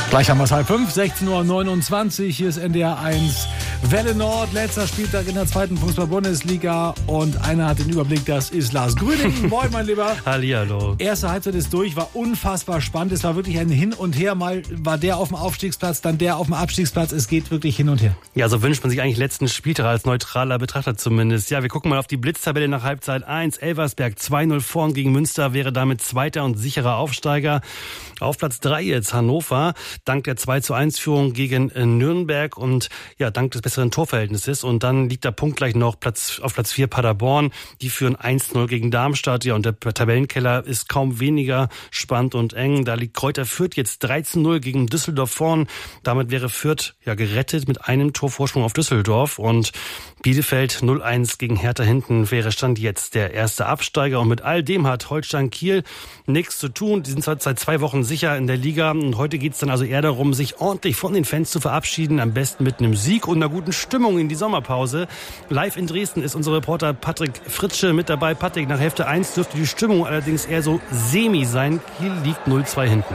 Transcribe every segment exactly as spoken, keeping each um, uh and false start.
Gleich haben wir es halb fünf, sechzehn Uhr neunundzwanzig. Hier ist N D R eins Welle Nord. Letzter Spieltag in der zweiten Fußball-Bundesliga. Und einer hat den Überblick, das ist Lars Grüning. Moin, mein Lieber. Hallihallo. Erste Halbzeit ist durch, war unfassbar spannend. Es war wirklich ein Hin und Her. Mal war der auf dem Aufstiegsplatz, dann der auf dem Abstiegsplatz. Es geht wirklich hin und her. Ja, so wünscht man sich eigentlich letzten Spieltag als neutraler Betrachter zumindest. Ja, wir gucken mal auf die Blitztabelle nach Halbzeit eins. Elversberg zwei null vorn gegen Münster, wäre damit zweiter und sicherer Aufsteiger. Auf Platz drei jetzt Hannover, dank der zwei zu eins Führung gegen Nürnberg und ja, dank des besseren Torverhältnisses. Und dann liegt da punktgleich noch Platz, auf Platz vier Paderborn. Die führen eins null gegen Darmstadt. Ja, und der Tabellenkeller ist kaum weniger spannend und eng. Da liegt Kräuter Fürth jetzt dreizehn null gegen Düsseldorf vorn. Damit wäre Fürth ja gerettet mit einem Torvorsprung auf Düsseldorf. Und Bielefeld null eins gegen Hertha hinten wäre Stand jetzt der erste Absteiger. Und mit all dem hat Holstein Kiel nichts zu tun. Die sind seit zwei Wochen sicher in der Liga. Und heute geht es dann also eher darum, sich ordentlich von den Fans zu verabschieden. Am besten mit einem Sieg und einer guten Stimmung in die Sommerpause. Live in Dresden ist unser Reporter Patrick Fritsche mit dabei. Patrick, nach Hälfte eins dürfte die Stimmung allerdings eher so semi sein. Kiel liegt null zwei hinten.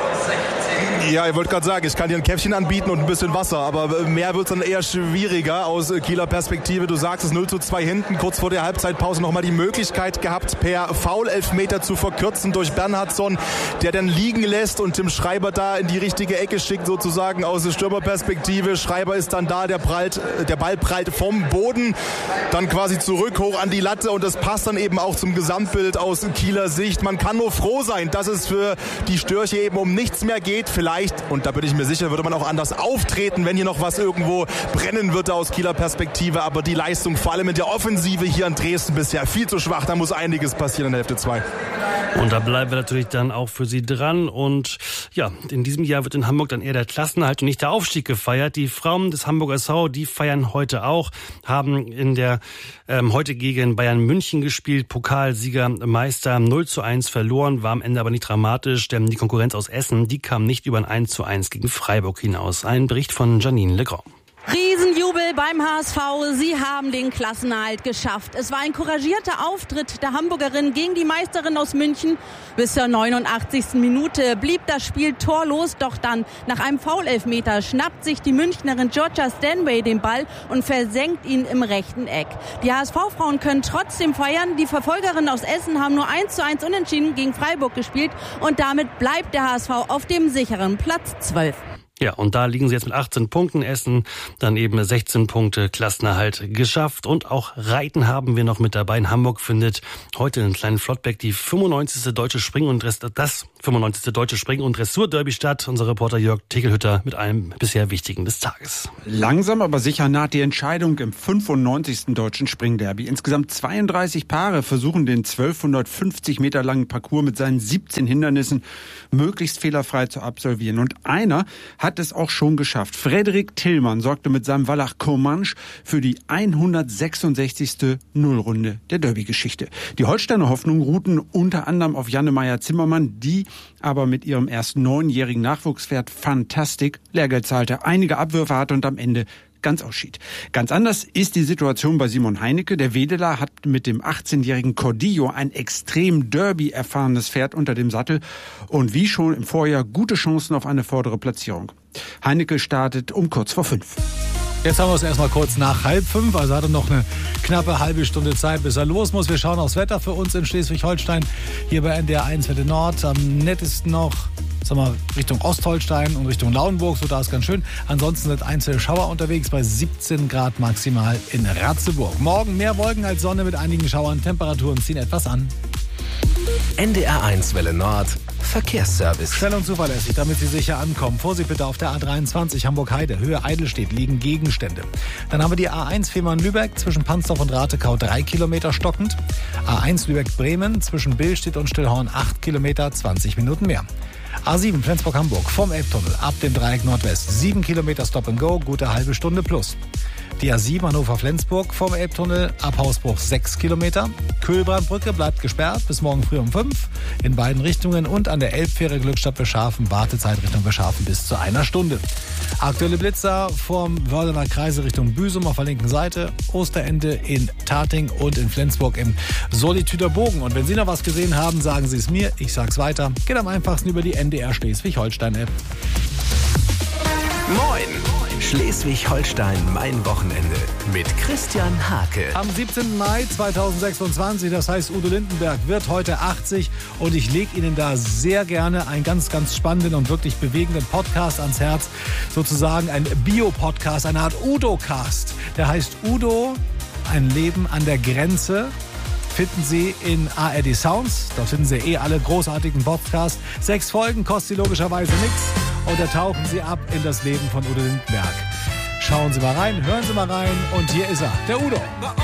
Ja, ich wollte gerade sagen, ich kann dir ein Käffchen anbieten und ein bisschen Wasser, aber mehr wird es dann eher schwieriger aus Kieler Perspektive. Du sagst es null zu zwei hinten, kurz vor der Halbzeitpause nochmal die Möglichkeit gehabt, per Foul-Elfmeter zu verkürzen durch Bernhardsson, der dann liegen lässt und Tim Schreiber da in die richtige Ecke schickt, sozusagen aus der Stürmerperspektive. Schreiber ist dann da, der, prallt, der Ball prallt vom Boden, dann quasi zurück hoch an die Latte und das passt dann eben auch zum Gesamtbild aus Kieler Sicht. Man kann nur froh sein, dass es für die Störche eben um nichts mehr geht. Vielleicht und da bin ich mir sicher, würde man auch anders auftreten, wenn hier noch was irgendwo brennen würde aus Kieler Perspektive. Aber die Leistung, vor allem in der Offensive hier in Dresden bisher viel zu schwach. Da muss einiges passieren in der Hälfte zwei. Und da bleiben wir natürlich dann auch für Sie dran. Und ja, in diesem Jahr wird in Hamburg dann eher der Klassenerhalt und nicht der Aufstieg gefeiert. Die Frauen des Hamburger S V, die feiern heute auch, haben in der ähm, heute gegen Bayern München gespielt. Pokalsieger, Meister, null zu eins verloren, war am Ende aber nicht dramatisch, denn die Konkurrenz aus Essen, die kam nicht über ein eins zu eins gegen Freiburg hinaus. Ein Bericht von Janine Legrand. Riesenjubel beim H S V. Sie haben den Klassenerhalt geschafft. Es war ein couragierter Auftritt der Hamburgerin gegen die Meisterin aus München. Bis zur neunundachtzigsten Minute blieb das Spiel torlos. Doch dann, nach einem Foul-Elfmeter, schnappt sich die Münchnerin Georgia Stanway den Ball und versenkt ihn im rechten Eck. Die H S V-Frauen können trotzdem feiern. Die Verfolgerinnen aus Essen haben nur eins zu eins unentschieden gegen Freiburg gespielt. Und damit bleibt der H S V auf dem sicheren Platz zwölf. Ja, und da liegen sie jetzt mit achtzehn Punkten. Essen dann eben sechzehn Punkte Klassenerhalt geschafft. Und auch Reiten haben wir noch mit dabei. In Hamburg findet heute in Kleinen Flottbeck die fünfundneunzigste Deutsche Spring- und Dress- das fünfundneunzigste Deutsche Spring- und Dressur-Derby statt. Unser Reporter Jörg Tegelhütter mit einem bisher Wichtigen des Tages. Langsam, aber sicher naht die Entscheidung im fünfundneunzigsten Deutschen Springderby. Insgesamt zweiunddreißig Paare versuchen den zwölfhundertfünfzig Meter langen Parcours mit seinen siebzehn Hindernissen möglichst fehlerfrei zu absolvieren. Und einer hat es auch schon geschafft. Frederik Tillmann sorgte mit seinem Wallach Comanche für die hundertsechsundsechzigste Nullrunde der Derby-Geschichte. Die Holsteiner Hoffnungen ruhten unter anderem auf Janne Zimmermann, die aber mit ihrem erst neunjährigen Nachwuchspferd Fantastic Lehrgeld zahlte, einige Abwürfe hatte und am Ende ganz ausschied. Ganz anders ist die Situation bei Simon Heinecke. Der Wedeler hat mit dem achtzehnjährigen Cordillo ein extrem Derby-erfahrenes Pferd unter dem Sattel und wie schon im Vorjahr gute Chancen auf eine vordere Platzierung. Heinecke startet um kurz vor fünf. Jetzt haben wir es erstmal kurz nach halb fünf, also hat er noch eine knappe halbe Stunde Zeit, bis er los muss. Wir schauen aufs Wetter für uns in Schleswig-Holstein, hier bei N D R eins Welle Nord. Am nettesten noch, sagen wir, Richtung Ostholstein und Richtung Lauenburg, so da ist ganz schön. Ansonsten sind einzelne Schauer unterwegs bei siebzehn Grad maximal in Ratzeburg. Morgen mehr Wolken als Sonne mit einigen Schauern, Temperaturen ziehen etwas an. N D R eins Welle Nord Verkehrsservice. Schnell und zuverlässig, damit Sie sicher ankommen. Vorsicht bitte auf der A dreiundzwanzig Hamburg-Heide, Höhe Eidelstedt, liegen Gegenstände. Dann haben wir die A eins Fehmarn-Lübeck zwischen Pansdorf und Ratekau drei Kilometer stockend. A eins Lübeck-Bremen zwischen Billstedt und Stillhorn acht Kilometer, zwanzig Minuten mehr. A sieben Flensburg-Hamburg vom Elbtunnel ab dem Dreieck Nordwest sieben Kilometer Stop and Go, gute halbe Stunde plus. Die A sieben Hannover-Flensburg vom Elbtunnel ab Hausbruch sechs Kilometer. Kühlbrandbrücke bleibt gesperrt bis morgen früh um fünf in beiden Richtungen und an der Elbfähre Glückstadt Beschafen Wartezeit Richtung Beschafen bis zu einer Stunde. Aktuelle Blitzer vom Wördener Kreise Richtung Büsum auf der linken Seite, Osterende in Tating und in Flensburg im Solitüder Bogen. Und wenn Sie noch was gesehen haben, sagen Sie es mir, ich sag's weiter. Geht am einfachsten über die N D R Schleswig-Holstein-App. Moin! Schleswig-Holstein, mein Wochenende mit Christian Hake. Am siebzehnten Mai zweitausendsechsundzwanzig, das heißt Udo Lindenberg wird heute achtzig und ich lege Ihnen da sehr gerne einen ganz, ganz spannenden und wirklich bewegenden Podcast ans Herz. Sozusagen ein Bio-Podcast, eine Art Udo-Cast. Der heißt Udo, ein Leben an der Grenze. Finden Sie in A R D Sounds. Dort finden Sie eh alle großartigen Podcasts. Sechs Folgen, kostet Sie logischerweise nichts. Und da tauchen Sie ab in das Leben von Udo Lindenberg. Schauen Sie mal rein, hören Sie mal rein. Und hier ist er, der Udo.